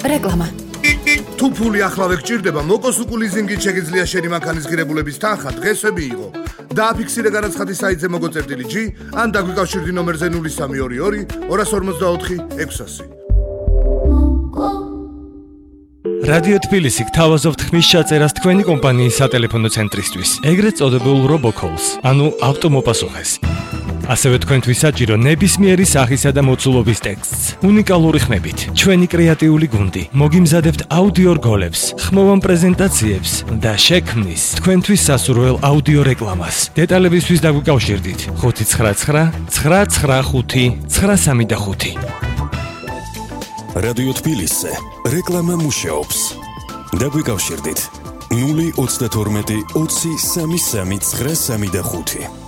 რეკლამა. თუ ფული ახლავე გჭირდება, მოკოსუკუ ლიზინგით შეგიძლია შენი მანქანის ღირებულების თანხა დღესები იყო. დააფიქსირე განაცხადის საიტზე მოგოწერდილი G, ან დაგვიკავშირდი ნომერზე 0322 254 600. რადიო თბილისი გთავაზობთ ხმის ჩაწერას თქვენი კომპანიის სატელეფონო ცენტრისთვის, ეგრეთ წოდებულ RoboCalls, ანუ ავტომოპასუხეს. ასევე თქვენთვის საჭირო ნებისმიერი სახისა და მოცულობის ტექსტს, უნიკალური ხმებით, ჩვენი კრეატიული გუნდი, მოგიმზადებთ აუდიო რგოლებს, ხმოვან პრეზენტაციებს და შექმნის თქვენთვის სასურველ აუდიო რეკლამას. დეტალებისთვის დაგვიკავშირდით 599 995 935. რადიო თბილისზე რეკლამა მუშაობს. დაგვიკავშირდით 032 20 33 935.